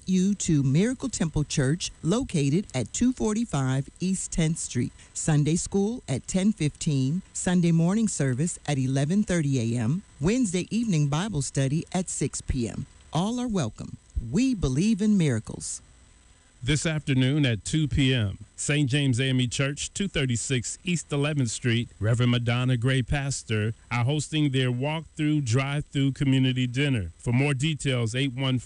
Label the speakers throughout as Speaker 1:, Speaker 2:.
Speaker 1: invite you to Miracle Temple Church located at 245 East 10th Street. Sunday school at 10:15, Sunday morning service at 11:30 a.m., Wednesday evening Bible study at 6 p.m. All are welcome. We believe in miracles.
Speaker 2: This afternoon at 2 p.m., St. James AME Church, 236 East 11th Street, Reverend Madonna Gray Pastor are hosting their walk-through, drive-through community dinner. For more details,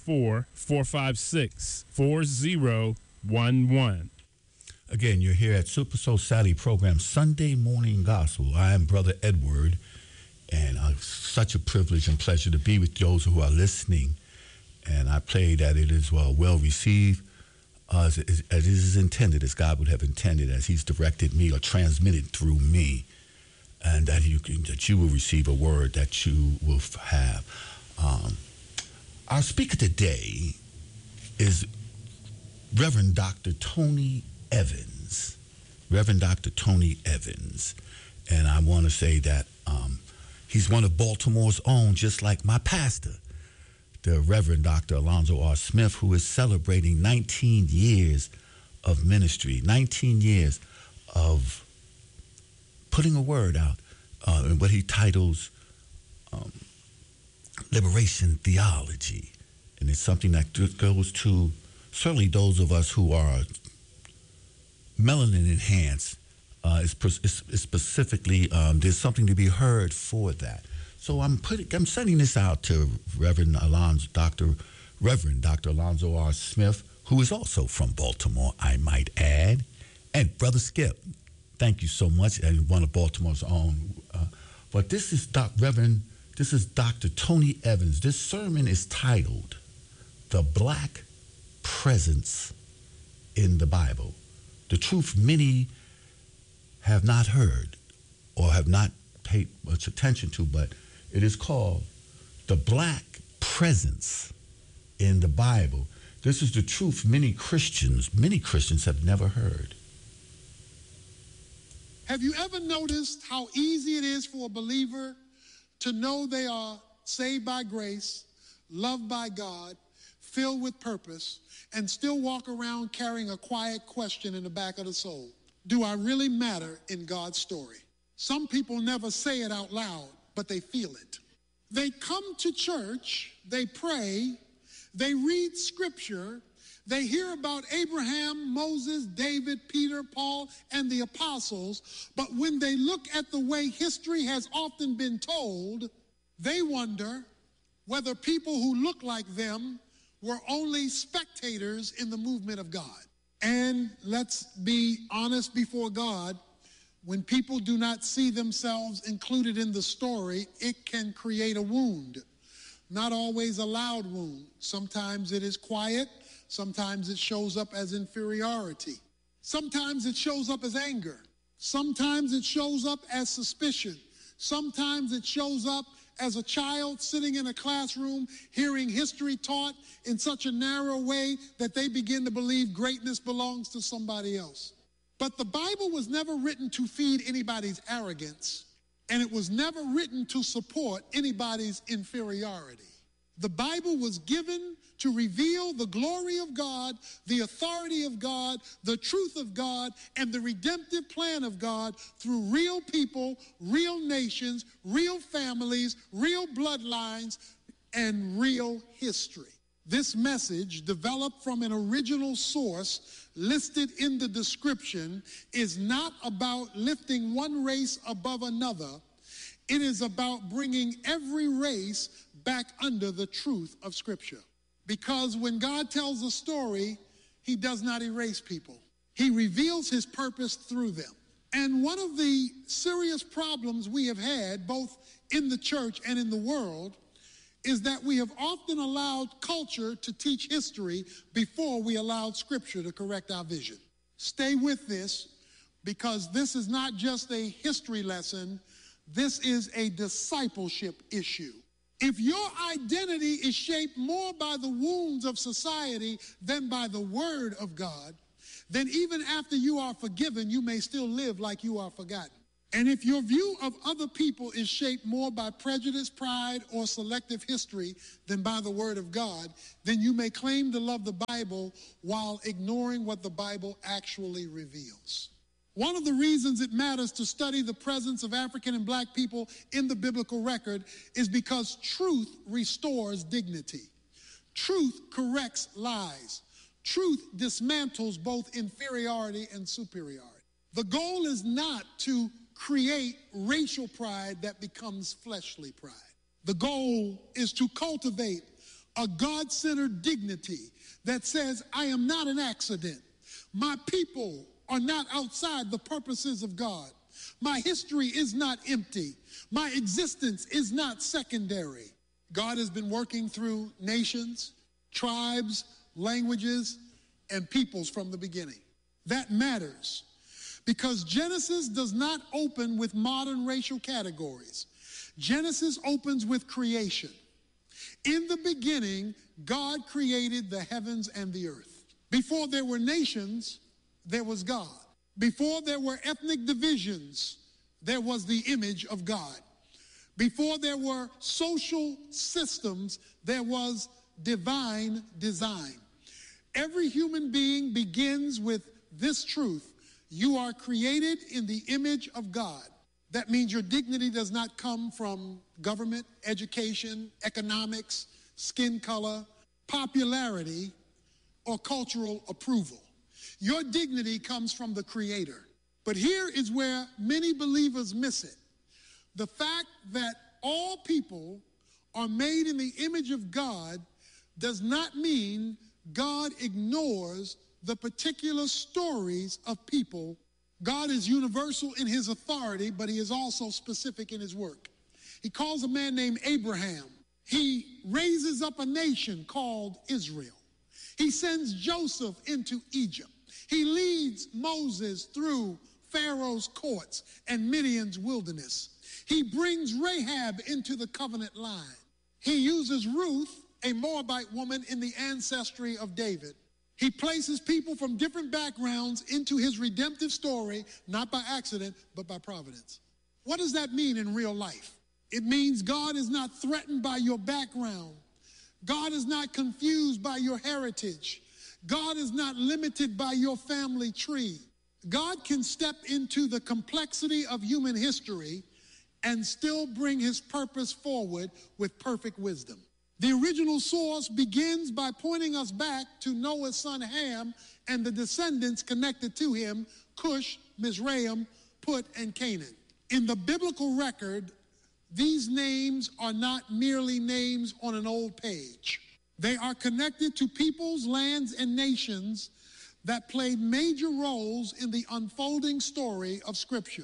Speaker 2: 814-456-4011.
Speaker 3: Again, you're here at Super Soul Saturday program, Sunday Morning Gospel. I am Brother Edward, and such a privilege and pleasure to be with those who are listening. And I pray that it is well received. As it is intended, as God would have intended, as He's directed me or transmitted through me, and that you will receive a word that you will have. Our speaker today is Reverend Dr. Tony Evans. Reverend Dr. Tony Evans. And I want to say that he's one of Baltimore's own, just like my pastor, the Reverend Dr. Alonzo R. Smith, who is celebrating 19 years of ministry, 19 years of putting a word out in what he titles Liberation Theology. And it's something that goes to certainly those of us who are melanin enhanced. Specifically, there's something to be heard for that. So I'm sending this out to Reverend Dr. Alonzo R. Smith, who is also from Baltimore, I might add, and Brother Skip. Thank you so much, and one of Baltimore's own. But this is Dr. Tony Evans. This sermon is titled "The Black Presence in the Bible," the truth many have not heard or have not paid much attention to, but it is called The Black Presence in the Bible. This is the truth many Christians have never heard.
Speaker 4: Have you ever noticed how easy it is for a believer to know they are saved by grace, loved by God, filled with purpose, and still walk around carrying a quiet question in the back of the soul? Do I really matter in God's story? Some people never say it out loud, but they feel it. They come to church, they pray, they read scripture, they hear about Abraham, Moses, David, Peter, Paul, and the apostles, but when they look at the way history has often been told, they wonder whether people who look like them were only spectators in the movement of God. And let's be honest before God, when people do not see themselves included in the story, it can create a wound. Not always a loud wound. Sometimes it is quiet. Sometimes it shows up as inferiority. Sometimes it shows up as anger. Sometimes it shows up as suspicion. Sometimes it shows up as a child sitting in a classroom hearing history taught in such a narrow way that they begin to believe greatness belongs to somebody else. But the Bible was never written to feed anybody's arrogance, and it was never written to support anybody's inferiority. The Bible was given to reveal the glory of God, the authority of God, the truth of God, and the redemptive plan of God through real people, real nations, real families, real bloodlines, and real history. This message, developed from an original source listed in the description, is not about lifting one race above another. It is about bringing every race back under the truth of Scripture. Because when God tells a story, He does not erase people. He reveals His purpose through them. And one of the serious problems we have had, both in the church and in the world, is that we have often allowed culture to teach history before we allowed Scripture to correct our vision. Stay with this, because this is not just a history lesson, this is a discipleship issue. If your identity is shaped more by the wounds of society than by the Word of God, then even after you are forgiven, you may still live like you are forgotten. And if your view of other people is shaped more by prejudice, pride, or selective history than by the Word of God, then you may claim to love the Bible while ignoring what the Bible actually reveals. One of the reasons it matters to study the presence of African and Black people in the biblical record is because truth restores dignity. Truth corrects lies. Truth dismantles both inferiority and superiority. The goal is not to create racial pride that becomes fleshly pride. The goal is to cultivate a God-centered dignity that says, I am not an accident. My people are not outside the purposes of God. My history is not empty. My existence is not secondary. God has been working through nations, tribes, languages, and peoples from the beginning. That matters because Genesis does not open with modern racial categories. Genesis opens with creation. In the beginning, God created the heavens and the earth. Before there were nations, there was God. Before there were ethnic divisions, there was the image of God. Before there were social systems, there was divine design. Every human being begins with this truth: you are created in the image of God. That means your dignity does not come from government, education, economics, skin color, popularity, or cultural approval. Your dignity comes from the Creator. But here is where many believers miss it. The fact that all people are made in the image of God does not mean God ignores the particular stories of people. God is universal in his authority, but he is also specific in his work. He calls a man named Abraham. He raises up a nation called Israel. He sends Joseph into Egypt. He leads Moses through Pharaoh's courts and Midian's wilderness. He brings Rahab into the covenant line. He uses Ruth, a Moabite woman, in the ancestry of David. He places people from different backgrounds into his redemptive story, not by accident, but by providence. What does that mean in real life? It means God is not threatened by your background. God is not confused by your heritage. God is not limited by your family tree. God can step into the complexity of human history and still bring his purpose forward with perfect wisdom. The original source begins by pointing us back to Noah's son Ham and the descendants connected to him, Cush, Mizraim, Put, and Canaan. In the biblical record, these names are not merely names on an old page. They are connected to peoples, lands, and nations that played major roles in the unfolding story of Scripture.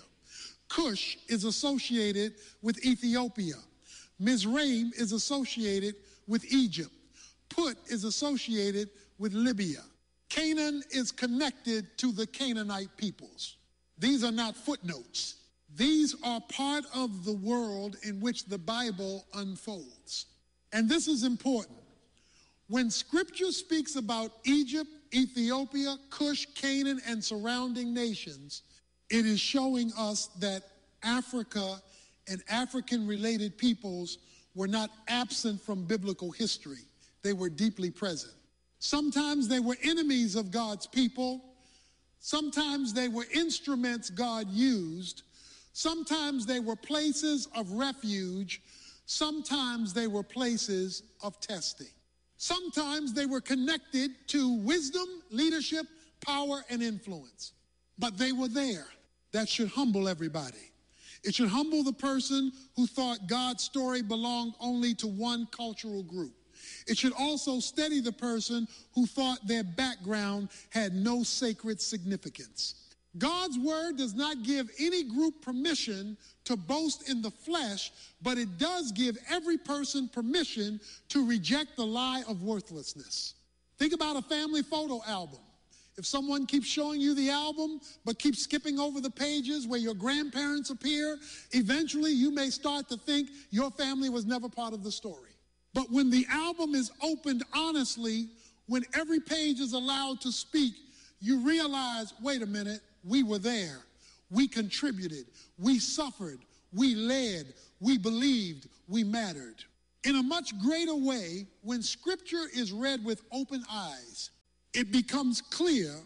Speaker 4: Cush is associated with Ethiopia. Mizraim is associated with Egypt. Put is associated with Libya. Canaan is connected to the Canaanite peoples. These are not footnotes. These are part of the world in which the Bible unfolds. And this is important. When Scripture speaks about Egypt, Ethiopia, Cush, Canaan, and surrounding nations, it is showing us that Africa and African-related peoples were not absent from biblical history. They were deeply present. Sometimes they were enemies of God's people. Sometimes they were instruments God used. Sometimes they were places of refuge. Sometimes they were places of testing. Sometimes they were connected to wisdom, leadership, power, and influence. But they were there. That should humble everybody. It should humble the person who thought God's story belonged only to one cultural group. It should also steady the person who thought their background had no sacred significance. God's word does not give any group permission to boast in the flesh, but it does give every person permission to reject the lie of worthlessness. Think about a family photo album. If someone keeps showing you the album, but keeps skipping over the pages where your grandparents appear, eventually you may start to think your family was never part of the story. But when the album is opened honestly, when every page is allowed to speak, you realize, wait a minute, we were there. we contributed, we suffered, we led, we believed, we mattered. In a much greater way, when Scripture is read with open eyes, it becomes clear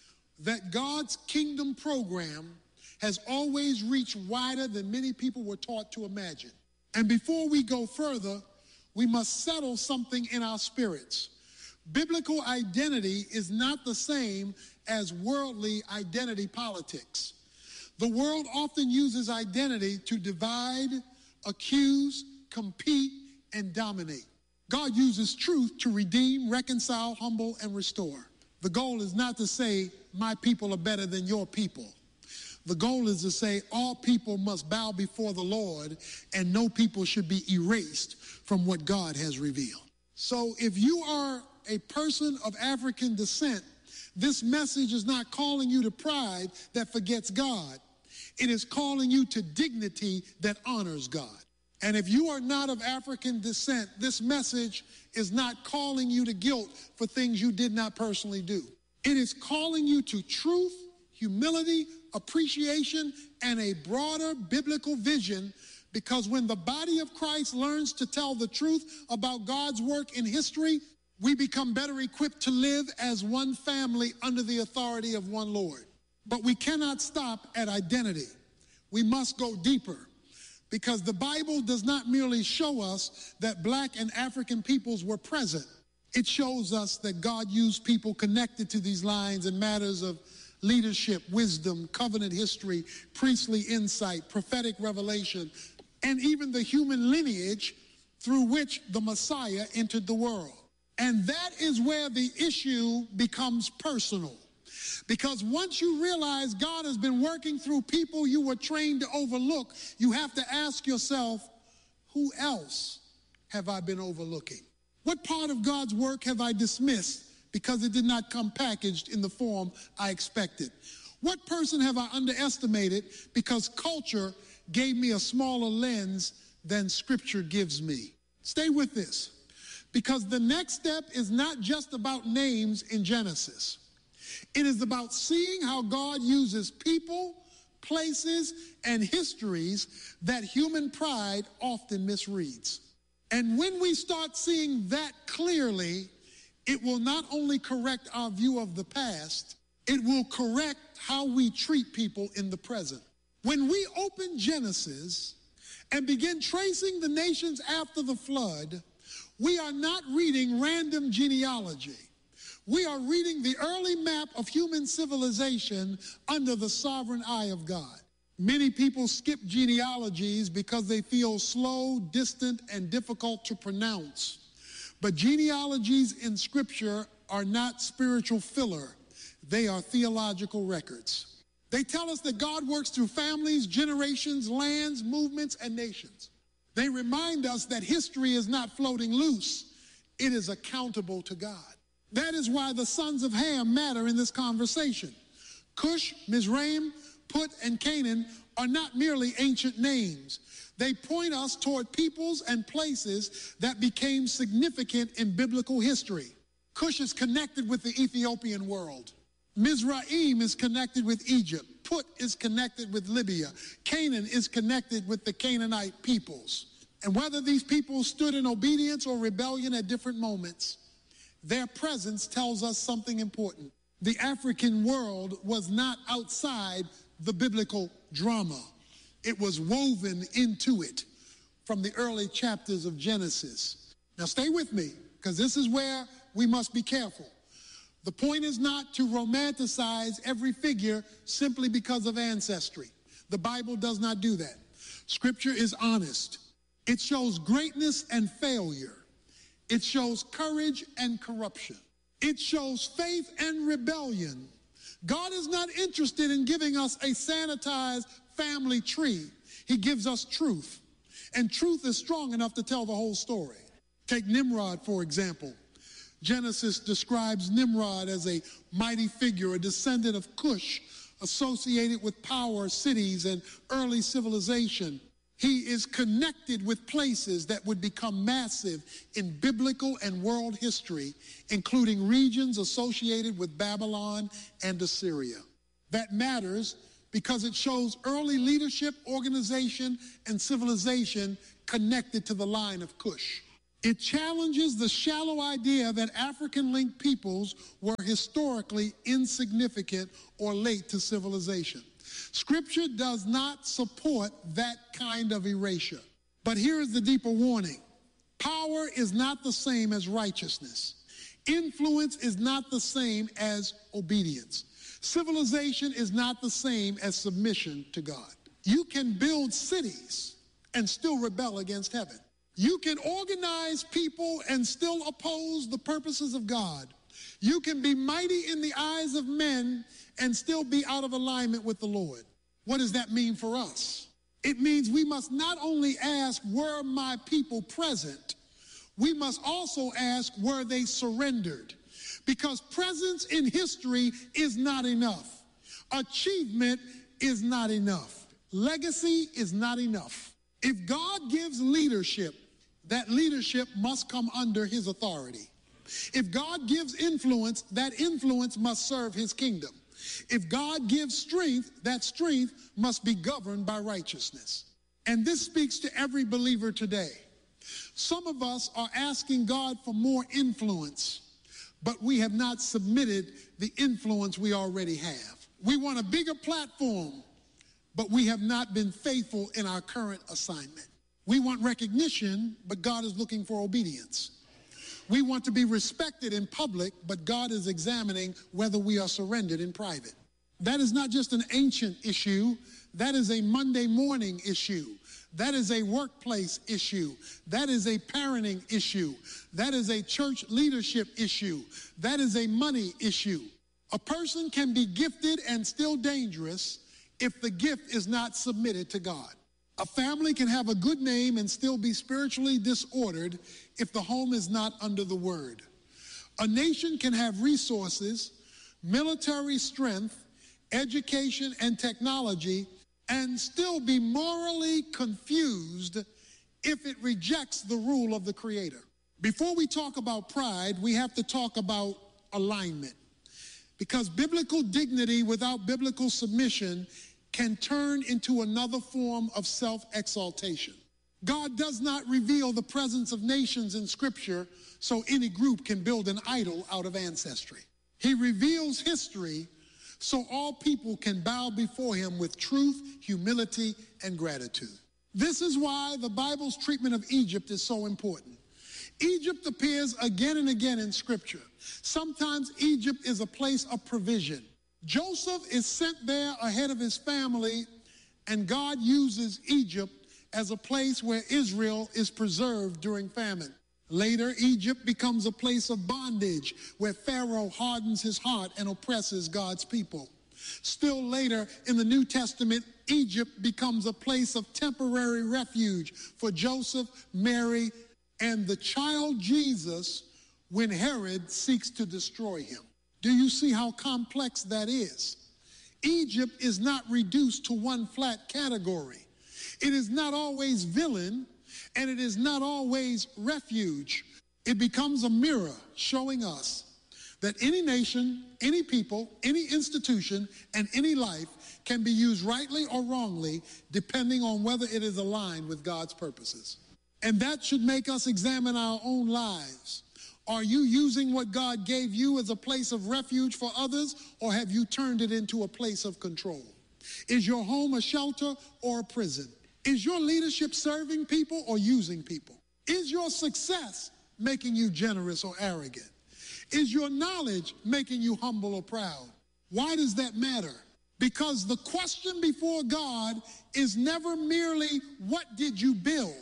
Speaker 4: that God's kingdom program has always reached wider than many people were taught to imagine. And before we go further, we must settle something in our spirits. Biblical identity is not the same as worldly identity politics. The world often uses identity to divide, accuse, compete, and dominate. God uses truth to redeem, reconcile, humble, and restore. The goal is not to say, my people are better than your people. The goal is to say all people must bow before the Lord and no people should be erased from what God has revealed. So if you are a person of African descent, this message is not calling you to pride that forgets God. It is calling you to dignity that honors God. And if you are not of African descent, this message is not calling you to guilt for things you did not personally do. It is calling you to truth, humility, appreciation, and a broader biblical vision, because when the body of Christ learns to tell the truth about God's work in history, we become better equipped to live as one family under the authority of one Lord. But we cannot stop at identity. We must go deeper, because the Bible does not merely show us that Black and African peoples were present. It shows us that God used people connected to these lines in matters of leadership, wisdom, covenant history, priestly insight, prophetic revelation, and even the human lineage through which the Messiah entered the world. And that is where the issue becomes personal. Because once you realize God has been working through people you were trained to overlook, you have to ask yourself, who else have I been overlooking? What part of God's work have I dismissed because it did not come packaged in the form I expected? What person have I underestimated because culture gave me a smaller lens than Scripture gives me? Stay with this, because the next step is not just about names in Genesis. It is about seeing how God uses people, places, and histories that human pride often misreads. And when we start seeing that clearly, it will not only correct our view of the past, it will correct how we treat people in the present. When we open Genesis and begin tracing the nations after the flood, we are not reading random genealogy. We are reading the early map of human civilization under the sovereign eye of God. Many people skip genealogies because they feel slow, distant, and difficult to pronounce. But genealogies in Scripture are not spiritual filler. They are theological records. They tell us that God works through families, generations, lands, movements, and nations. They remind us that history is not floating loose. It is accountable to God. That is why the sons of Ham matter in this conversation. Cush, Mizraim, Put, and Canaan are not merely ancient names. They point us toward peoples and places that became significant in biblical history. Cush is connected with the Ethiopian world. Mizraim is connected with Egypt. Put is connected with Libya. Canaan is connected with the Canaanite peoples. And whether these peoples stood in obedience or rebellion at different moments, their presence tells us something important. The African world was not outside the biblical drama. It was woven into it from the early chapters of Genesis. Now stay with me, because this is where we must be careful. The point is not to romanticize every figure simply because of ancestry. The Bible does not do that. Scripture is honest. It shows greatness and failure. It shows courage and corruption. It shows faith and rebellion. God is not interested in giving us a sanitized family tree. He gives us truth. And truth is strong enough to tell the whole story. Take Nimrod, for example. Genesis describes Nimrod as a mighty figure, a descendant of Cush, associated with power, cities, and early civilization. He is connected with places that would become massive in biblical and world history, including regions associated with Babylon and Assyria. That matters because it shows early leadership, organization, and civilization connected to the line of Cush. It challenges the shallow idea that African-linked peoples were historically insignificant or late to civilization. Scripture does not support that kind of erasure. But here is the deeper warning. Power is not the same as righteousness. Influence is not the same as obedience. Civilization is not the same as submission to God. You can build cities and still rebel against heaven. You can organize people and still oppose the purposes of God. You can be mighty in the eyes of men and still be out of alignment with the Lord. What does that mean for us? It means we must not only ask, were my people present? We must also ask, were they surrendered? Because presence in history is not enough. Achievement is not enough. Legacy is not enough. If God gives leadership, that leadership must come under his authority. If God gives influence, that influence must serve his kingdom. If God gives strength, that strength must be governed by righteousness. And this speaks to every believer today. Some of us are asking God for more influence, but we have not submitted the influence we already have. We want a bigger platform, but we have not been faithful in our current assignment. We want recognition, but God is looking for obedience. We want to be respected in public, but God is examining whether we are surrendered in private. That is not just an ancient issue. That is a Monday morning issue. That is a workplace issue. That is a parenting issue. That is a church leadership issue. That is a money issue. A person can be gifted and still dangerous if the gift is not submitted to God. A family can have a good name and still be spiritually disordered if the home is not under the word. A nation can have resources, military strength, education, and technology, and still be morally confused if it rejects the rule of the Creator. Before we talk about pride, we have to talk about alignment. Because biblical dignity without biblical submission can turn into another form of self-exaltation. God does not reveal the presence of nations in Scripture so any group can build an idol out of ancestry. He reveals history so all people can bow before him with truth, humility, and gratitude. This is why the Bible's treatment of Egypt is so important. Egypt appears again and again in Scripture. Sometimes Egypt is a place of provision. Joseph is sent there ahead of his family, and God uses Egypt as a place where Israel is preserved during famine. Later, Egypt becomes a place of bondage where Pharaoh hardens his heart and oppresses God's people. Still later, in the New Testament, Egypt becomes a place of temporary refuge for Joseph, Mary, and the child Jesus when Herod seeks to destroy him. Do you see how complex that is? Egypt is not reduced to one flat category. It is not always villain, and it is not always refuge. It becomes a mirror showing us that any nation, any people, any institution, and any life can be used rightly or wrongly depending on whether it is aligned with God's purposes. And that should make us examine our own lives. Are you using what God gave you as a place of refuge for others, or have you turned it into a place of control? Is your home a shelter or a prison? Is your leadership serving people or using people? Is your success making you generous or arrogant? Is your knowledge making you humble or proud? Why does that matter? Because the question before God is never merely, what did you build?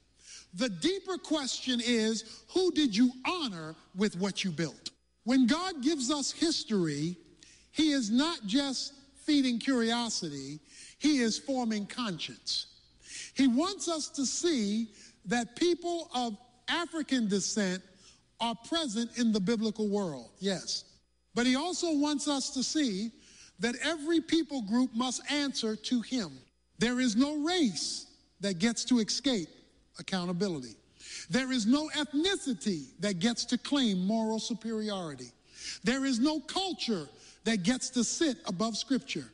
Speaker 4: The deeper question is, who did you honor with what you built? When God gives us history, he is not just feeding curiosity, he is forming conscience. He wants us to see that people of African descent are present in the biblical world, yes. But he also wants us to see that every people group must answer to him. There is no race that gets to escape accountability. There is no ethnicity that gets to claim moral superiority. There is no culture that gets to sit above Scripture.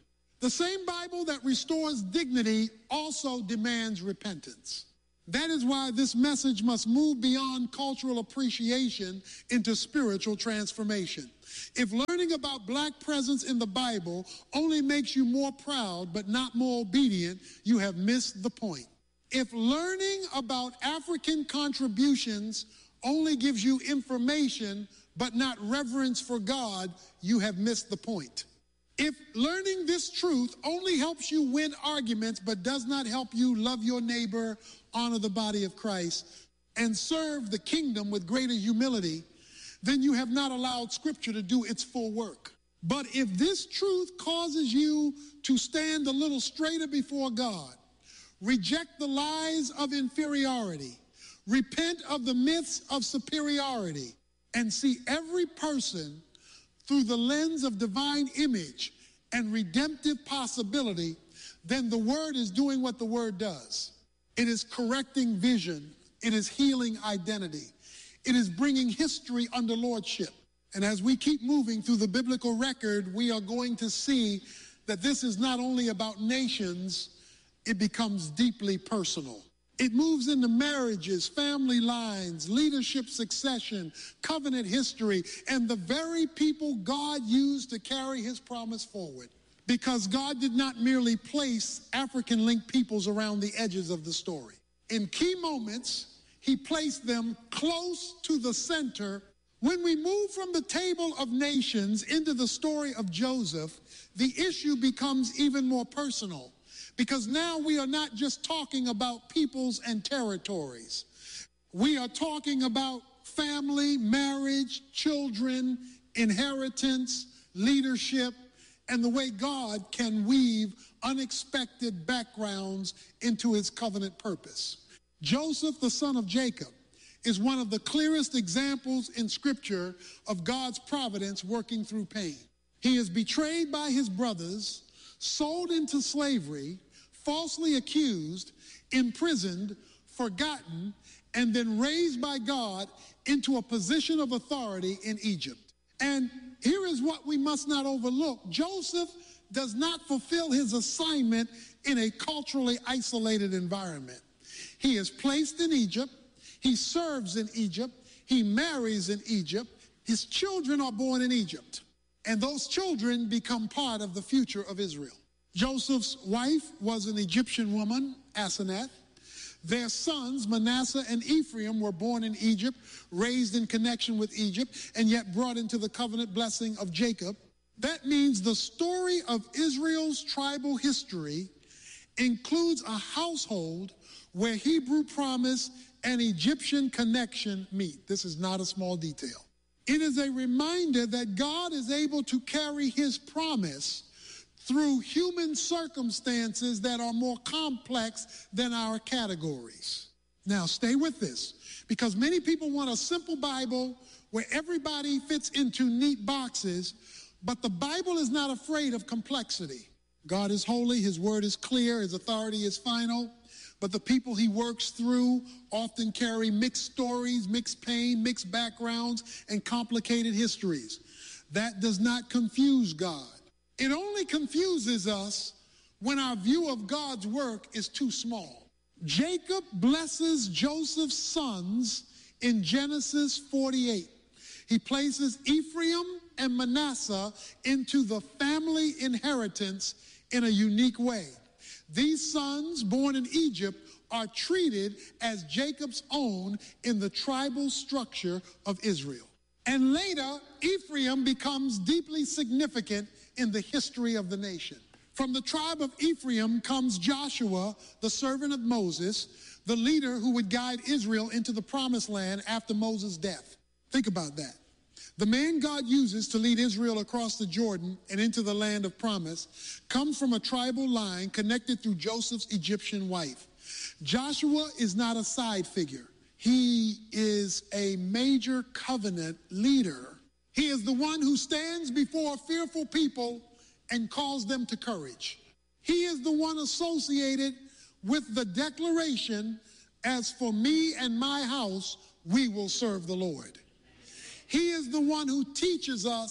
Speaker 4: The same Bible that restores dignity also demands repentance. That is why this message must move beyond cultural appreciation into spiritual transformation. If learning about black presence in the Bible only makes you more proud but not more obedient, you have missed the point. If learning about African contributions only gives you information but not reverence for God, you have missed the point. If learning this truth only helps you win arguments but does not help you love your neighbor, honor the body of Christ, and serve the kingdom with greater humility, then you have not allowed Scripture to do its full work. But if this truth causes you to stand a little straighter before God, reject the lies of inferiority, repent of the myths of superiority, and see every person through the lens of divine image and redemptive possibility, then the Word is doing what the Word does. It is correcting vision. It is healing identity. It is bringing history under lordship. And as we keep moving through the biblical record, we are going to see that this is not only about nations, it becomes deeply personal. It moves into marriages, family lines, leadership succession, covenant history, and the very people God used to carry his promise forward. Because God did not merely place African-linked peoples around the edges of the story. In key moments, he placed them close to the center. When we move from the table of nations into the story of Joseph, the issue becomes even more personal. Because now we are not just talking about peoples and territories. We are talking about family, marriage, children, inheritance, leadership, and the way God can weave unexpected backgrounds into his covenant purpose. Joseph, the son of Jacob, is one of the clearest examples in Scripture of God's providence working through pain. He is betrayed by his brothers, sold into slavery, falsely accused, imprisoned, forgotten, and then raised by God into a position of authority in Egypt. And here is what we must not overlook. Joseph does not fulfill his assignment in a culturally isolated environment. He is placed in Egypt. He serves in Egypt. He marries in Egypt. His children are born in Egypt. And those children become part of the future of Israel. Joseph's wife was an Egyptian woman, Asenath. Their sons, Manasseh and Ephraim, were born in Egypt, raised in connection with Egypt, and yet brought into the covenant blessing of Jacob. That means the story of Israel's tribal history includes a household where Hebrew promise and Egyptian connection meet. This is not a small detail. It is a reminder that God is able to carry his promise through human circumstances that are more complex than our categories. Now, stay with this, because many people want a simple Bible where everybody fits into neat boxes, but the Bible is not afraid of complexity. God is holy, his word is clear, his authority is final, but the people he works through often carry mixed stories, mixed pain, mixed backgrounds, and complicated histories. That does not confuse God. It only confuses us when our view of God's work is too small. Jacob blesses Joseph's sons in Genesis 48. He places Ephraim and Manasseh into the family inheritance in a unique way. These sons born in Egypt are treated as Jacob's own in the tribal structure of Israel. And later, Ephraim becomes deeply significant in the history of the nation. From the tribe of Ephraim comes Joshua, the servant of Moses, the leader who would guide Israel into the promised land after Moses' death. Think about that. The man God uses to lead Israel across the Jordan and into the land of promise comes from a tribal line connected through Joseph's Egyptian wife. Joshua is not a side figure. He is a major covenant leader. He is the one who stands before fearful people and calls them to courage. He is the one associated with the declaration, "As for me and my house, we will serve the Lord." He is the one who teaches us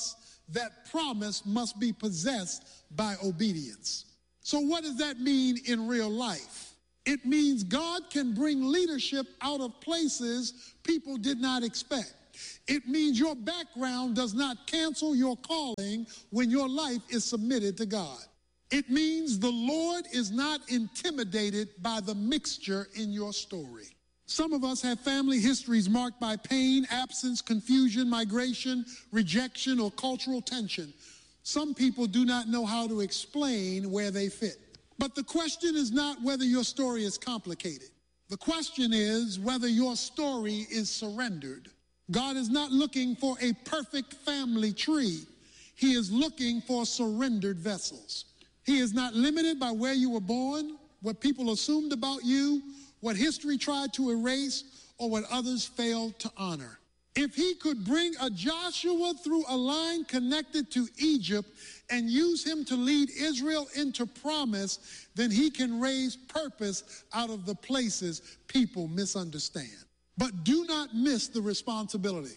Speaker 4: that promise must be possessed by obedience. So what does that mean in real life? It means God can bring leadership out of places people did not expect. It means your background does not cancel your calling when your life is submitted to God. It means the Lord is not intimidated by the mixture in your story. Some of us have family histories marked by pain, absence, confusion, migration, rejection, or cultural tension. Some people do not know how to explain where they fit. But the question is not whether your story is complicated. The question is whether your story is surrendered. God is not looking for a perfect family tree. He is looking for surrendered vessels. He is not limited by where you were born, what people assumed about you, what history tried to erase, or what others failed to honor. If he could bring a Joshua through a line connected to Egypt and use him to lead Israel into promise, then he can raise purpose out of the places people misunderstand. But do not miss the responsibility.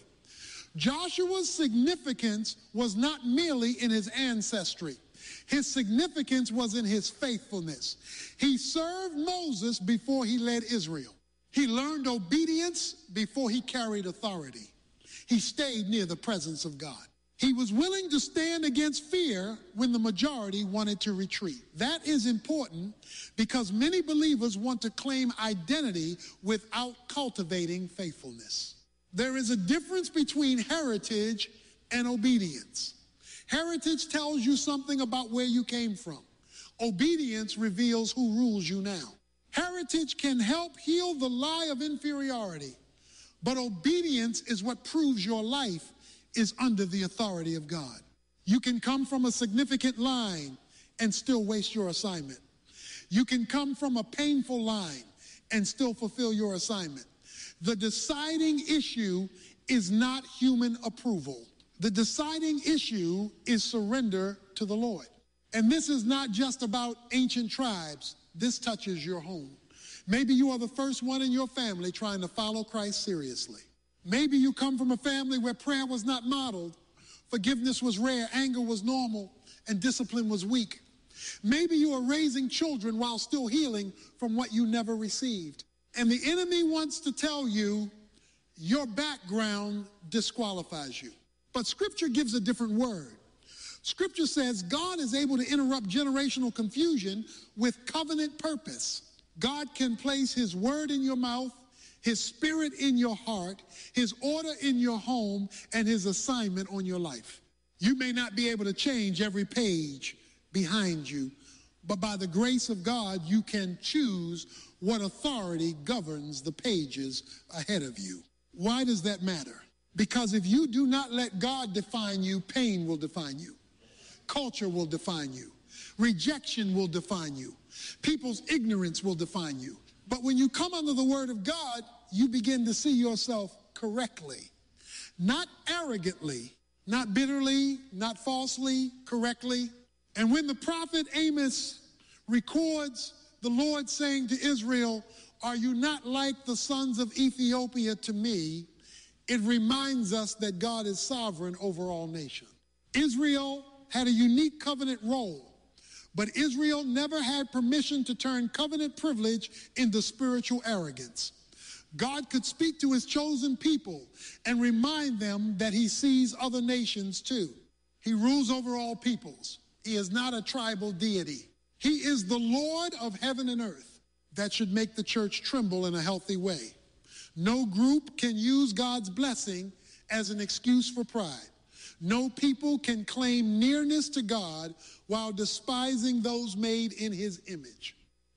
Speaker 4: Joshua's significance was not merely in his ancestry. His significance was in his faithfulness. He served Moses before he led Israel. He learned obedience before he carried authority. He stayed near the presence of God. He was willing to stand against fear when the majority wanted to retreat. That is important because many believers want to claim identity without cultivating faithfulness. There is a difference between heritage and obedience. Heritage tells you something about where you came from. Obedience reveals who rules you now. Heritage can help heal the lie of inferiority, but obedience is what proves your life is under the authority of God. You can come from a significant line and still waste your assignment. You can come from a painful line and still fulfill your assignment. The deciding issue is not human approval. The deciding issue is surrender to the Lord. And this is not just about ancient tribes. This touches your home. Maybe you are the first one in your family trying to follow Christ seriously. Maybe you come from a family where prayer was not modeled, forgiveness was rare, anger was normal, and discipline was weak. Maybe you are raising children while still healing from what you never received. And the enemy wants to tell you your background disqualifies you. But Scripture gives a different word. Scripture says God is able to interrupt generational confusion with covenant purpose. God can place his word in your mouth, his spirit in your heart, his order in your home, and his assignment on your life. You may not be able to change every page behind you, but by the grace of God, you can choose what authority governs the pages ahead of you. Why does that matter? Because if you do not let God define you, pain will define you. Culture will define you. Rejection will define you. People's ignorance will define you. But when you come under the word of God, you begin to see yourself correctly. Not arrogantly, not bitterly, not falsely, correctly. And when the prophet Amos records the Lord saying to Israel, "Are you not like the sons of Ethiopia to me?" it reminds us that God is sovereign over all nations. Israel had a unique covenant role, but Israel never had permission to turn covenant privilege into spiritual arrogance. God could speak to his chosen people and remind them that he sees other nations too. He rules over all peoples. He is not a tribal deity. He is the Lord of heaven and earth. That should make the church tremble in a healthy way. No group can use God's blessing as an excuse for pride. No people can claim nearness to God while despising those made in his image.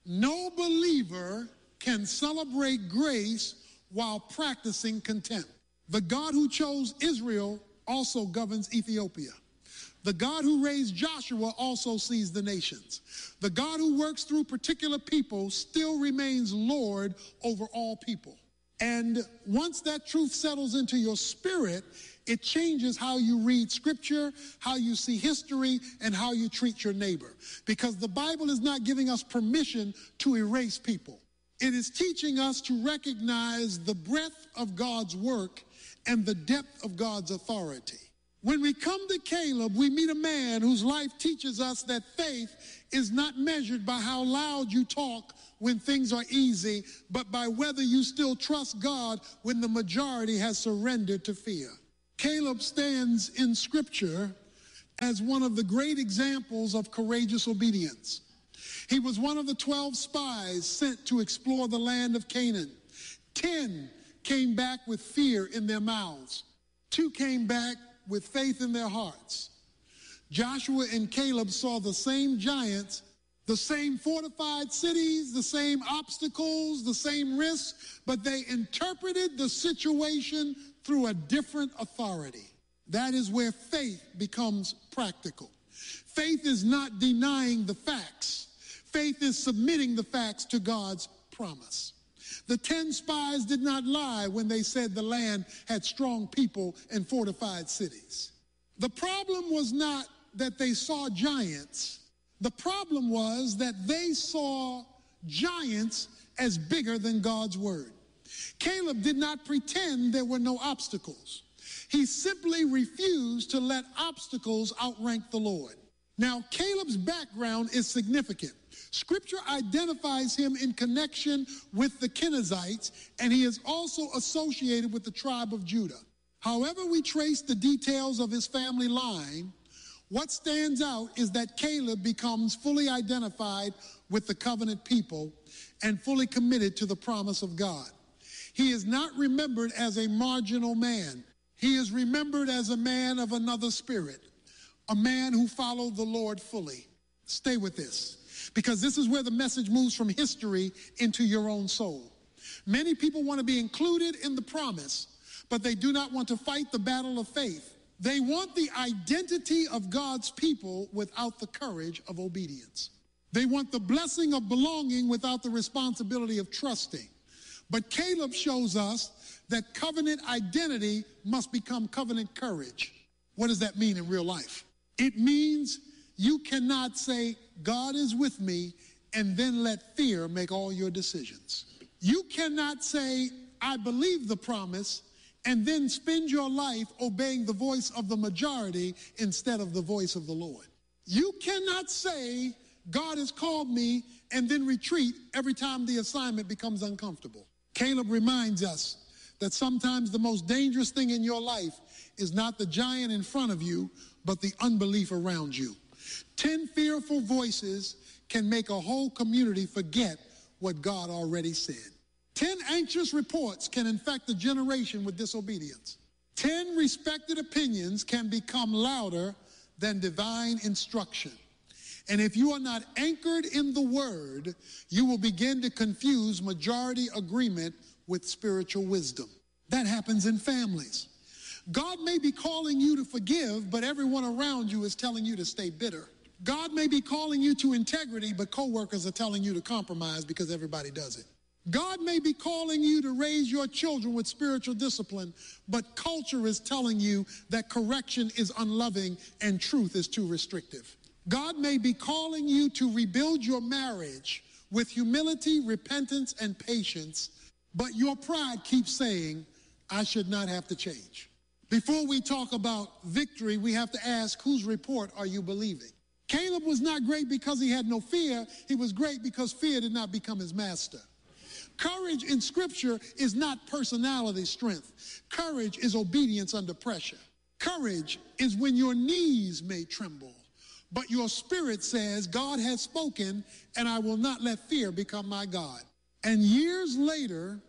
Speaker 4: No believer can celebrate grace while practicing contempt. The God who chose Israel also governs Ethiopia. The God who raised Joshua also sees the nations. The God who works through particular people still remains Lord over all people. And once that truth settles into your spirit, it changes how you read Scripture, how you see history, and how you treat your neighbor. Because the Bible is not giving us permission to erase people. It is teaching us to recognize the breadth of God's work and the depth of God's authority. When we come to Caleb, we meet a man whose life teaches us that faith is not measured by how loud you talk when things are easy, but by whether you still trust God when the majority has surrendered to fear. Caleb stands in Scripture as one of the great examples of courageous obedience. He was one of the 12 spies sent to explore the land of Canaan. 10 came back with fear in their mouths. 2 came back with faith in their hearts. Joshua and Caleb saw the same giants, the same fortified cities, the same obstacles, the same risks, but they interpreted the situation through a different authority. That is where faith becomes practical. Faith is not denying the facts. Faith is submitting the facts to God's promise. The 10 spies did not lie when they said the land had strong people and fortified cities. The problem was not that they saw giants. The problem was that they saw giants as bigger than God's word. Caleb did not pretend there were no obstacles. He simply refused to let obstacles outrank the Lord. Now, Caleb's background is significant. Scripture identifies him in connection with the Kenizzites, and he is also associated with the tribe of Judah. However we trace the details of his family line, what stands out is that Caleb becomes fully identified with the covenant people and fully committed to the promise of God. He is not remembered as a marginal man. He is remembered as a man of another spirit, a man who followed the Lord fully. Stay with this, because this is where the message moves from history into your own soul. Many people want to be included in the promise, but they do not want to fight the battle of faith. They want the identity of God's people without the courage of obedience. They want the blessing of belonging without the responsibility of trusting. But Caleb shows us that covenant identity must become covenant courage. What does that mean in real life? It means you cannot say, God is with me, and then let fear make all your decisions. You cannot say, I believe the promise, and then spend your life obeying the voice of the majority instead of the voice of the Lord. You cannot say, God has called me, and then retreat every time the assignment becomes uncomfortable. Caleb reminds us that sometimes the most dangerous thing in your life is not the giant in front of you, but the unbelief around you. 10 fearful voices can make a whole community forget what God already said. 10 anxious reports can infect a generation with disobedience. 10 respected opinions can become louder than divine instruction. And if you are not anchored in the word, you will begin to confuse majority agreement with spiritual wisdom. That happens in families. God may be calling you to forgive, but everyone around you is telling you to stay bitter. God may be calling you to integrity, but coworkers are telling you to compromise because everybody does it. God may be calling you to raise your children with spiritual discipline, but culture is telling you that correction is unloving and truth is too restrictive. God may be calling you to rebuild your marriage with humility, repentance, and patience, but your pride keeps saying, I should not have to change. Before we talk about victory, we have to ask, whose report are you believing? Caleb was not great because he had no fear. He was great because fear did not become his master. Courage in Scripture is not personality strength. Courage is obedience under pressure. Courage is when your knees may tremble, but your spirit says, God has spoken, and I will not let fear become my God. And years later,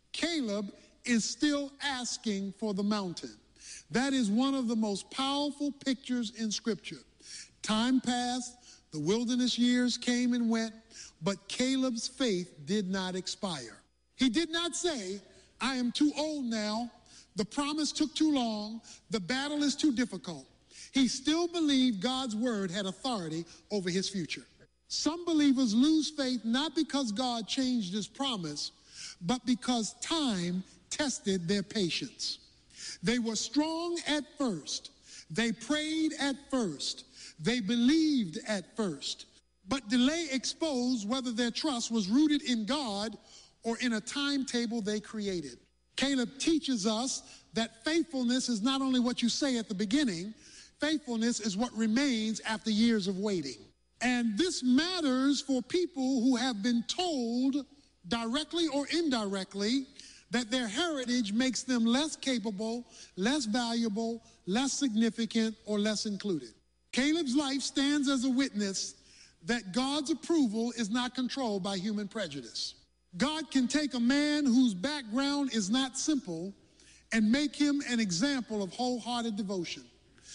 Speaker 4: Caleb is still asking for the mountain. That is one of the most powerful pictures in Scripture. Time passed, the wilderness years came and went, but Caleb's faith did not expire. He did not say, I am too old now, the promise took too long, the battle is too difficult. He still believed God's word had authority over his future. Some believers lose faith not because God changed his promise, but because time tested their patience. They were strong at first. They prayed at first. They believed at first. But delay exposed whether their trust was rooted in God or in a timetable they created. Caleb teaches us that faithfulness is not only what you say at the beginning, faithfulness is what remains after years of waiting. And this matters for people who have been told directly or indirectly that their heritage makes them less capable, less valuable, less significant, or less included. Caleb's life stands as a witness that God's approval is not controlled by human prejudice. God can take a man whose background is not simple and make him an example of wholehearted devotion.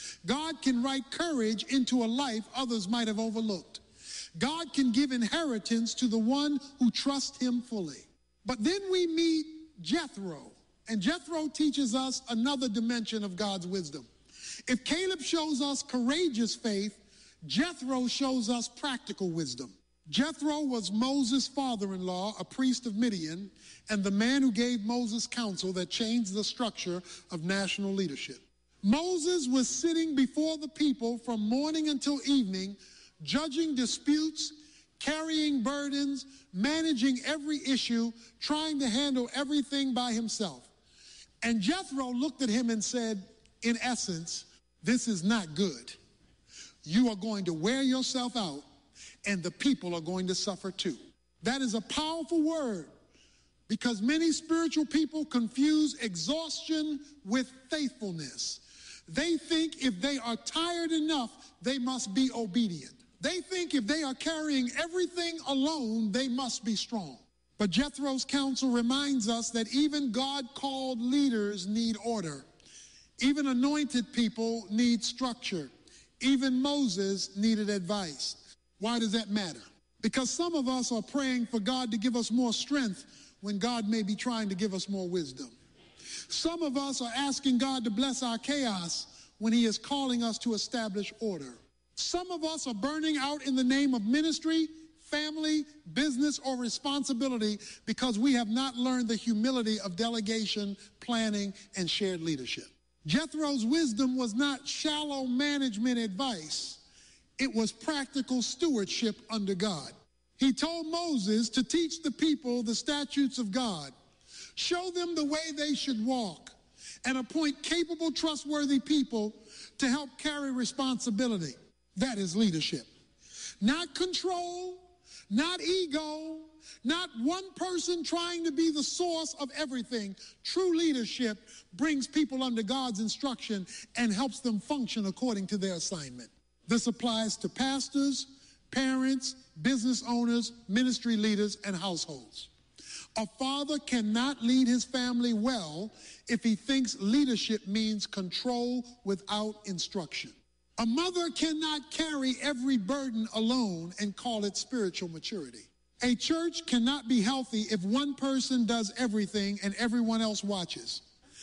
Speaker 4: God can write courage into a life others might have overlooked. God can give inheritance to the one who trusts him fully. But then we meet Jethro, and Jethro teaches us another dimension of God's wisdom. If Caleb shows us courageous faith, Jethro shows us practical wisdom. Jethro was Moses' father-in-law, a priest of Midian, and the man who gave Moses counsel that changed the structure of national leadership. Moses was sitting before the people from morning until evening, judging disputes, carrying burdens, managing every issue, trying to handle everything by himself. And Jethro looked at him and said, in essence, this is not good. You are going to wear yourself out, and the people are going to suffer too. That is a powerful word, because many spiritual people confuse exhaustion with faithfulness. They think if they are tired enough, they must be obedient. They think if they are carrying everything alone, they must be strong. But Jethro's counsel reminds us that even God-called leaders need order. Even anointed people need structure. Even Moses needed advice. Why does that matter? Because some of us are praying for God to give us more strength when God may be trying to give us more wisdom. Some of us are asking God to bless our chaos when he is calling us to establish order. Some of us are burning out in the name of ministry, family, business, or responsibility because we have not learned the humility of delegation, planning, and shared leadership. Jethro's wisdom was not shallow management advice. It was practical stewardship under God. He told Moses to teach the people the statutes of God, show them the way they should walk, and appoint capable, trustworthy people to help carry responsibility. That is leadership. Not control, not ego, not one person trying to be the source of everything. True leadership brings people under God's instruction and helps them function according to their assignment. This applies to pastors, parents, business owners, ministry leaders, and households. A father cannot lead his family well if he thinks leadership means control without instruction. A mother cannot carry every burden alone and call it spiritual maturity. A church cannot be healthy if one person does everything and everyone else watches.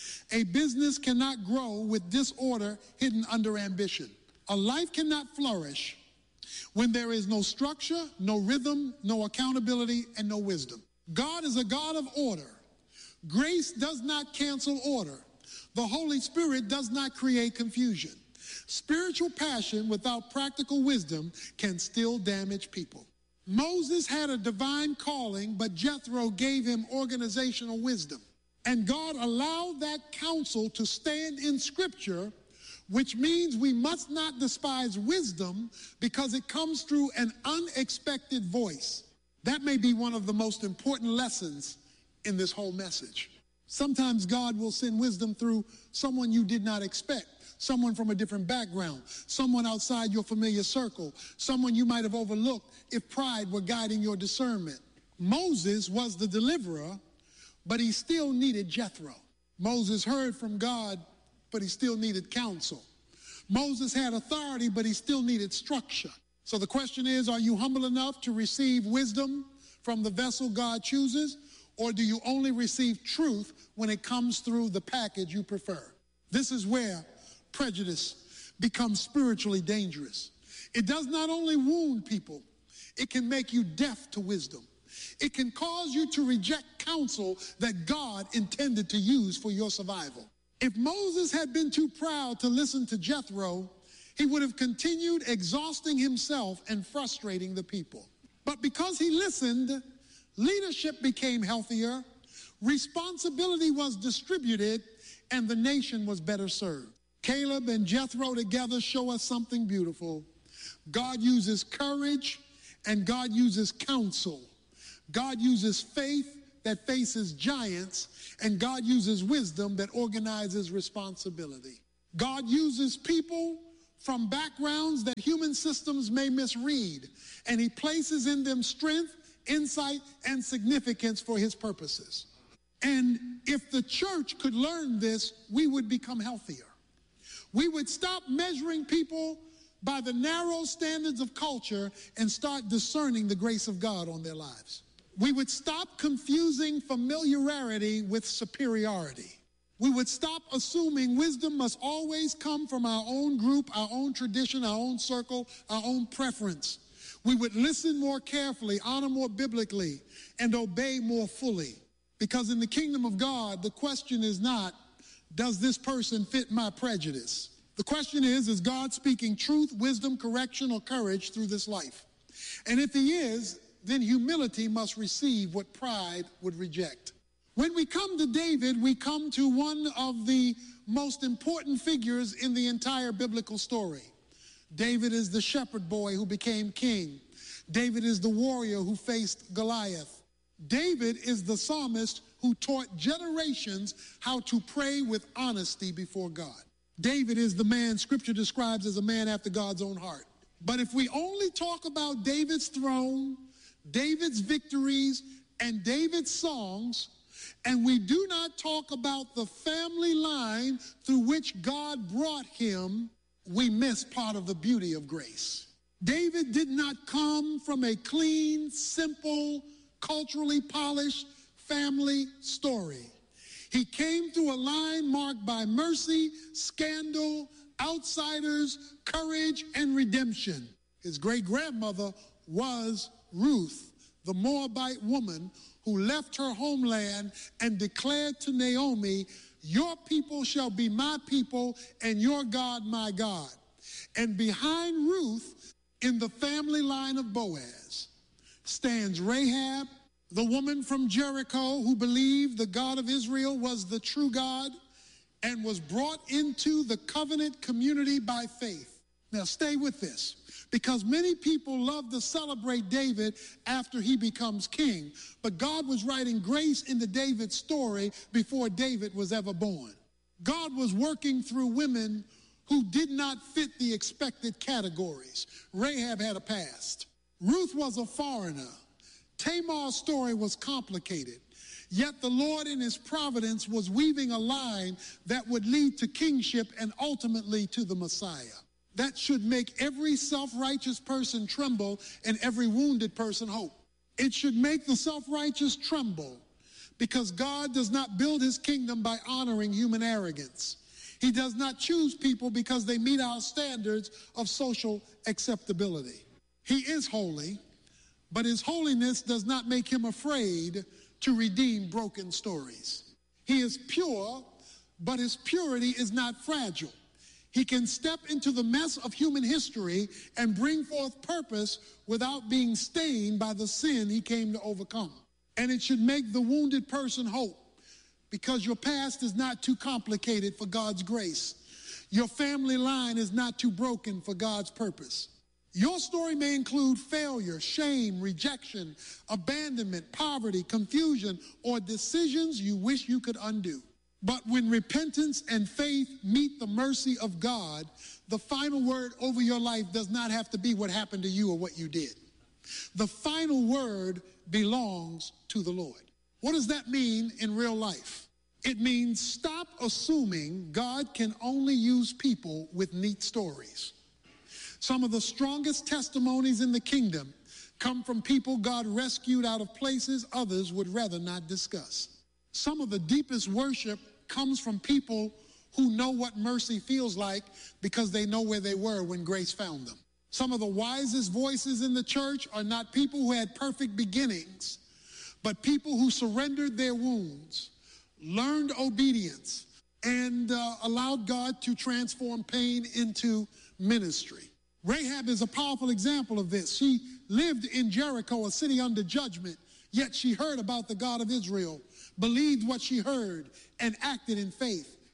Speaker 4: A business cannot grow with disorder hidden under ambition. A life cannot flourish when there is no structure, no rhythm, no accountability, and no wisdom. God is a God of order. Grace does not cancel order. The Holy Spirit does not create confusion. Spiritual passion without practical wisdom can still damage people. Moses had a divine calling, but Jethro gave him organizational wisdom. And God allowed that counsel to stand in Scripture, which means we must not despise wisdom because it comes through an unexpected voice. That may be one of the most important lessons in this whole message. Sometimes God will send wisdom through someone you did not expect, someone from a different background, someone outside your familiar circle, someone you might have overlooked if pride were guiding your discernment. Moses was the deliverer, but he still needed Jethro. Moses heard from God, but he still needed counsel. Moses had authority, but he still needed structure. So the question is, are you humble enough to receive wisdom from the vessel God chooses, or do you only receive truth when it comes through the package you prefer? This is where prejudice becomes spiritually dangerous. It does not only wound people, it can make you deaf to wisdom. It can cause you to reject counsel that God intended to use for your survival. If Moses had been too proud to listen to Jethro, he would have continued exhausting himself and frustrating the people. But because he listened, leadership became healthier, responsibility was distributed, and the nation was better served. Caleb and Jethro together show us something beautiful. God uses courage and God uses counsel. God uses faith that faces giants, and God uses wisdom that organizes responsibility. God uses people from backgrounds that human systems may misread, and he places in them strength, insight, and significance for his purposes. And if the church could learn this, we would become healthier. We would stop measuring people by the narrow standards of culture and start discerning the grace of God on their lives. We would stop confusing familiarity with superiority. We would stop assuming wisdom must always come from our own group, our own tradition, our own circle, our own preference. We would listen more carefully, honor more biblically, and obey more fully. Because in the kingdom of God, the question is not, does this person fit my prejudice? The question is God speaking truth, wisdom, correction, or courage through this life? And if he is, then humility must receive what pride would reject. When we come to David, we come to one of the most important figures in the entire biblical story. David is the shepherd boy who became king. David is the warrior who faced Goliath. David is the psalmist who taught generations how to pray with honesty before God. David is the man Scripture describes as a man after God's own heart. But if we only talk about David's throne, David's victories, and David's songs, and we do not talk about the family line through which God brought him, we miss part of the beauty of grace. David did not come from a clean, simple, culturally polished family story. He came through a line marked by mercy, scandal, outsiders, courage, and redemption. His great-grandmother was Ruth, the Moabite woman who left her homeland and declared to Naomi, "Your people shall be my people, and your God my God." And behind Ruth, in the family line of Boaz, stands Rahab, the woman from Jericho who believed the God of Israel was the true God and was brought into the covenant community by faith. Now stay with this, because many people love to celebrate David after he becomes king, but God was writing grace into David's story before David was ever born. God was working through women who did not fit the expected categories. Rahab had a past. Ruth was a foreigner. Tamar's story was complicated. Yet the Lord in his providence was weaving a line that would lead to kingship and ultimately to the Messiah. That should make every self-righteous person tremble and every wounded person hope. It should make the self-righteous tremble, because God does not build his kingdom by honoring human arrogance. He does not choose people because they meet our standards of social acceptability. He is holy, but his holiness does not make him afraid to redeem broken stories. He is pure, but his purity is not fragile. He can step into the mess of human history and bring forth purpose without being stained by the sin he came to overcome. And it should make the wounded person hope, because your past is not too complicated for God's grace. Your family line is not too broken for God's purpose. Your story may include failure, shame, rejection, abandonment, poverty, confusion, or decisions you wish you could undo. But when repentance and faith meet the mercy of God, the final word over your life does not have to be what happened to you or what you did. The final word belongs to the Lord. What does that mean in real life? It means stop assuming God can only use people with neat stories. Some of the strongest testimonies in the kingdom come from people God rescued out of places others would rather not discuss. Some of the deepest worship comes from people who know what mercy feels like because they know where they were when grace found them. Some of the wisest voices in the church are not people who had perfect beginnings, but people who surrendered their wounds, learned obedience, and allowed God to transform pain into ministry. Rahab is a powerful example of this. She lived in Jericho, a city under judgment, yet she heard about the God of Israel, believed what she heard, and acted in faith.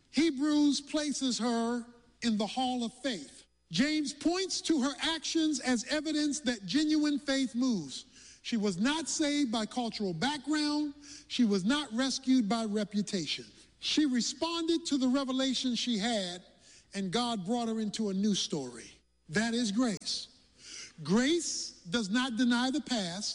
Speaker 4: Hebrews places her in the hall of faith. James points to her actions as evidence that genuine faith moves. She was not saved by cultural background. She was not rescued by reputation. She responded to the revelation she had, and God brought her into a new story. That is grace. Grace does not deny the past.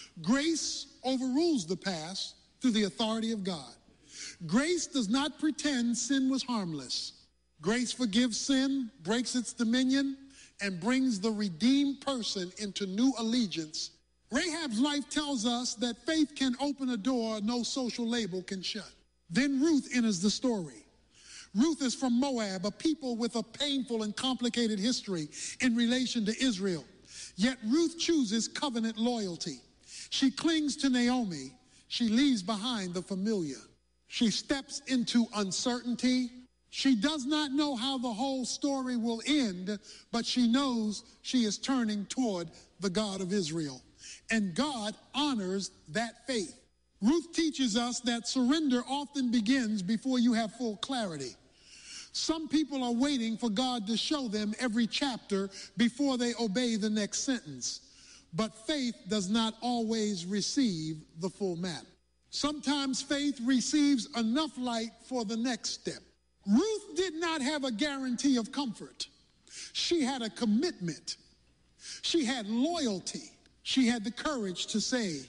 Speaker 4: Grace overrules the past through the authority of God. Grace does not pretend sin was harmless. Grace forgives sin, breaks its dominion, and brings the redeemed person into new allegiance. Rahab's life tells us that faith can open a door no social label can shut. Then Ruth enters the story. Ruth is from Moab, a people with a painful and complicated history in relation to Israel. Yet Ruth chooses covenant loyalty. She clings to Naomi. She leaves behind the familiar. She steps into uncertainty. She does not know how the whole story will end, but she knows she is turning toward the God of Israel. And God honors that faith. Ruth teaches us that surrender often begins before you have full clarity. Some people are waiting for God to show them every chapter before they obey the next sentence. But faith does not always receive the full map. Sometimes faith receives enough light for the next step. Ruth did not have a guarantee of comfort. She had a commitment. She had loyalty. She had the courage to say,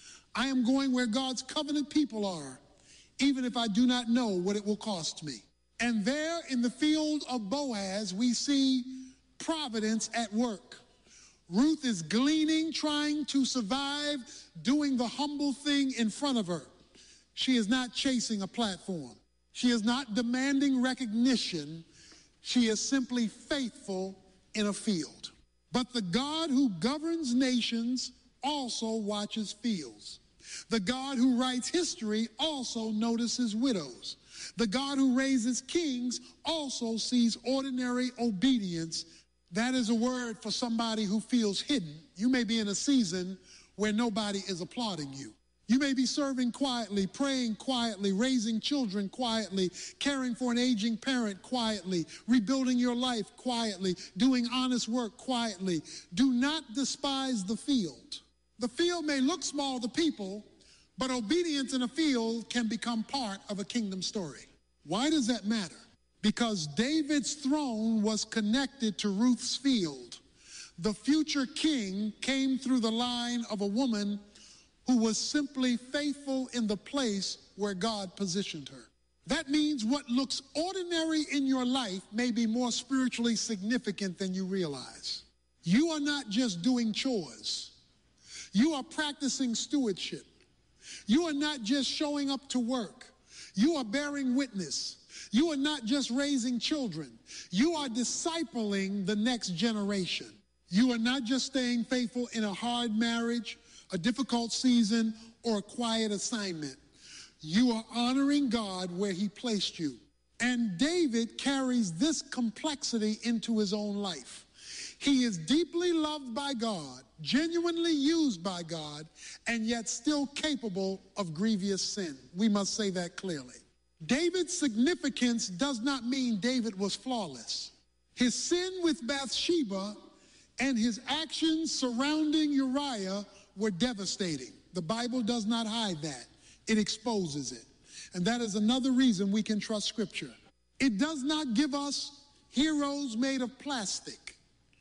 Speaker 4: I am going where God's covenant people are, even if I do not know what it will cost me. And there in the field of Boaz, we see providence at work. Ruth is gleaning, trying to survive, doing the humble thing in front of her. She is not chasing a platform. She is not demanding recognition. She is simply faithful in a field. But the God who governs nations also watches fields. The God who writes history also notices widows. The God who raises kings also sees ordinary obedience. That is a word for somebody who feels hidden. You may be in a season where nobody is applauding you. You may be serving quietly, praying quietly, raising children quietly, caring for an aging parent quietly, rebuilding your life quietly, doing honest work quietly. Do not despise the field. The field may look small to people, but obedience in a field can become part of a kingdom story. Why does that matter? Because David's throne was connected to Ruth's field. The future king came through the line of a woman who was simply faithful in the place where God positioned her. That means what looks ordinary in your life may be more spiritually significant than you realize. You are not just doing chores. You are practicing stewardship. You are not just showing up to work. You are bearing witness. You are not just raising children. You are discipling the next generation. You are not just staying faithful in a hard marriage, a difficult season, or a quiet assignment. You are honoring God where he placed you. And David carries this complexity into his own life. He is deeply loved by God, genuinely used by God, and yet still capable of grievous sin. We must say that clearly. David's significance does not mean David was flawless. His sin with Bathsheba and his actions surrounding Uriah were devastating. The Bible does not hide that. It exposes it. And that is another reason we can trust Scripture. It does not give us heroes made of plastic.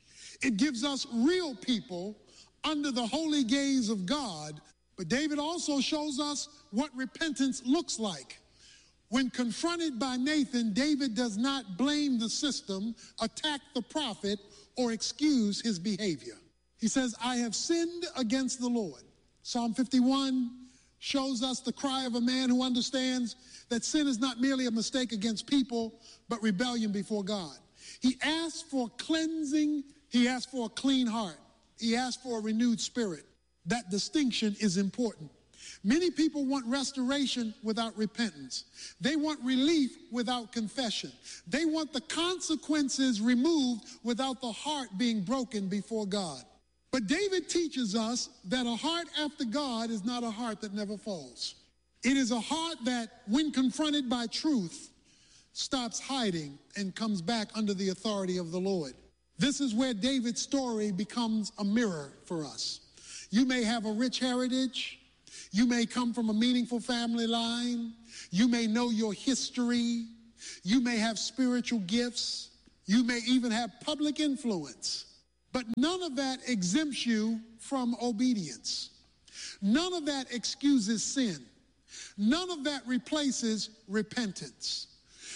Speaker 4: It gives us real people under the holy gaze of God. But David also shows us what repentance looks like. When confronted by Nathan, David does not blame the system, attack the prophet, or excuse his behavior. He says, I have sinned against the Lord. Psalm 51 shows us the cry of a man who understands that sin is not merely a mistake against people, but rebellion before God. He asks for cleansing. He asks for a clean heart. He asks for a renewed spirit. That distinction is important. Many people want restoration without repentance. They want relief without confession. They want the consequences removed without the heart being broken before God. But David teaches us that a heart after God is not a heart that never falls. It is a heart that, when confronted by truth, stops hiding and comes back under the authority of the Lord. This is where David's story becomes a mirror for us. You may have a rich heritage. You may come from a meaningful family line. You may know your history. You may have spiritual gifts. You may even have public influence. But none of that exempts you from obedience. None of that excuses sin. None of that replaces repentance.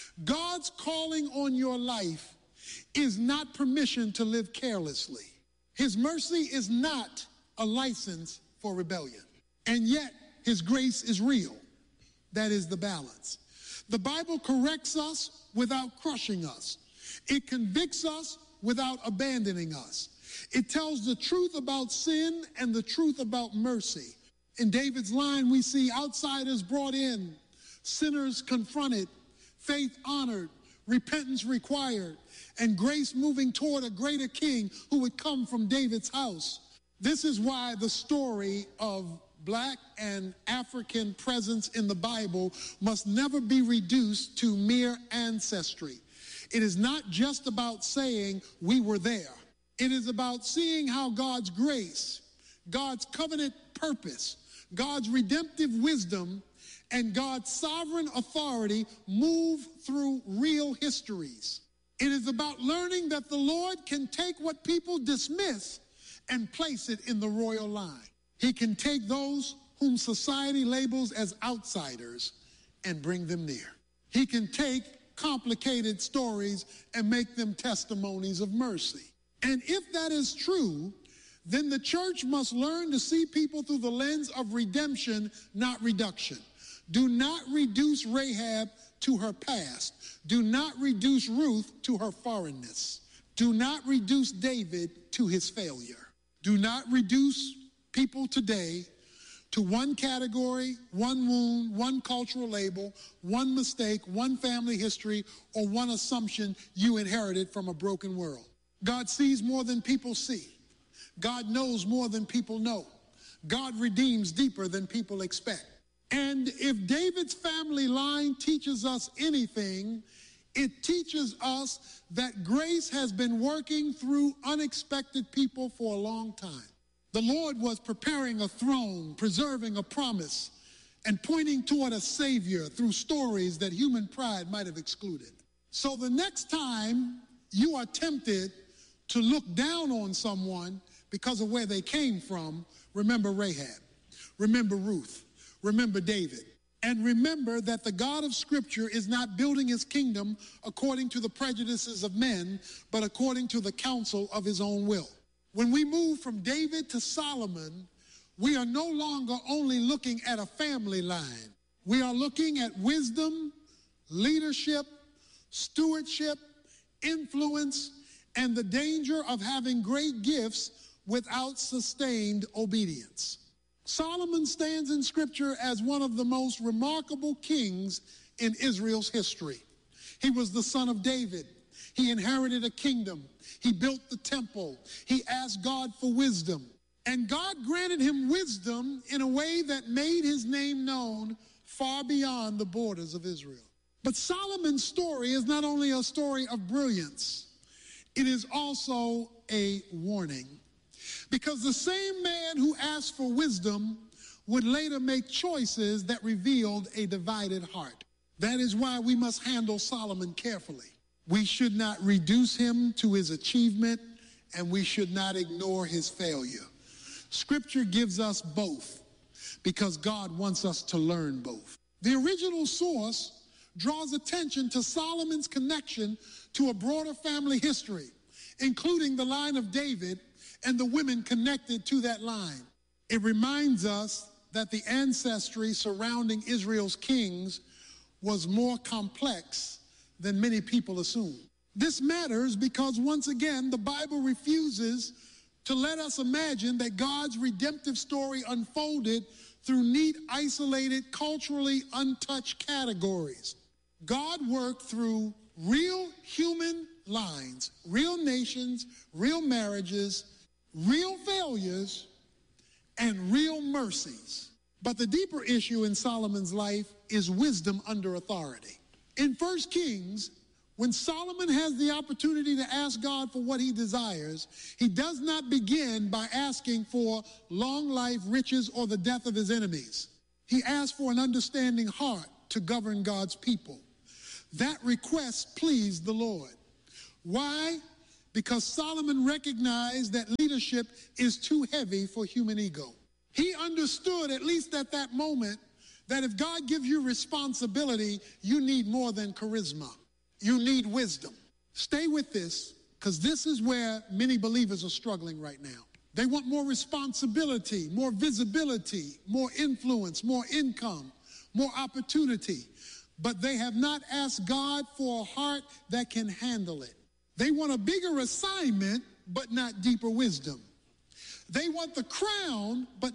Speaker 4: God's calling on your life is not permission to live carelessly. His mercy is not a license for rebellion. And yet, his grace is real. That is the balance. The Bible corrects us without crushing us. It convicts us without abandoning us. It tells the truth about sin and the truth about mercy. In David's line, we see outsiders brought in, sinners confronted, faith honored, repentance required, and grace moving toward a greater king who would come from David's house. This is why the story of Black and African presence in the Bible must never be reduced to mere ancestry. It is not just about saying we were there. It is about seeing how God's grace, God's covenant purpose, God's redemptive wisdom, and God's sovereign authority move through real histories. It is about learning that the Lord can take what people dismiss and place it in the royal line. He can take those whom society labels as outsiders and bring them near. He can take complicated stories and make them testimonies of mercy. And if that is true, then the church must learn to see people through the lens of redemption, not reduction. Do not reduce Rahab to her past. Do not reduce Ruth to her foreignness. Do not reduce David to his failure. Do not reduce people today to one category, one wound, one cultural label, one mistake, one family history, or one assumption you inherited from a broken world. God sees more than people see. God knows more than people know. God redeems deeper than people expect. And if David's family line teaches us anything, it teaches us that grace has been working through unexpected people for a long time. The Lord was preparing a throne, preserving a promise, and pointing toward a Savior through stories that human pride might have excluded. So the next time you are tempted to look down on someone because of where they came from, remember Rahab, remember Ruth, remember David, and remember that the God of Scripture is not building his kingdom according to the prejudices of men, but according to the counsel of his own will. When we move from David to Solomon, we are no longer only looking at a family line. We are looking at wisdom, leadership, stewardship, influence, and the danger of having great gifts without sustained obedience. Solomon stands in Scripture as one of the most remarkable kings in Israel's history. He was the son of David. He inherited a kingdom. He built the temple. He asked God for wisdom. And God granted him wisdom in a way that made his name known far beyond the borders of Israel. But Solomon's story is not only a story of brilliance, it is also a warning. Because the same man who asked for wisdom would later make choices that revealed a divided heart. That is why we must handle Solomon carefully. We should not reduce him to his achievement, and we should not ignore his failure. Scripture gives us both because God wants us to learn both. The original source draws attention to Solomon's connection to a broader family history, including the line of David and the women connected to that line. It reminds us that the ancestry surrounding Israel's kings was more complex than many people assume. This matters because, once again, the Bible refuses to let us imagine that God's redemptive story unfolded through neat, isolated, culturally untouched categories. God worked through real human lines, real nations, real marriages, real failures, and real mercies. But the deeper issue in Solomon's life is wisdom under authority. In 1 Kings, when Solomon has the opportunity to ask God for what he desires, he does not begin by asking for long life, riches, or the death of his enemies. He asks for an understanding heart to govern God's people. That request pleased the Lord. Why? Because Solomon recognized that leadership is too heavy for human ego. He understood, at least at that moment, that if God gives you responsibility, you need more than charisma. You need wisdom. Stay with this, because this is where many believers are struggling right now. They want more responsibility, more visibility, more influence, more income, more opportunity. But they have not asked God for a heart that can handle it. They want a bigger assignment, but not deeper wisdom. They want the crown, but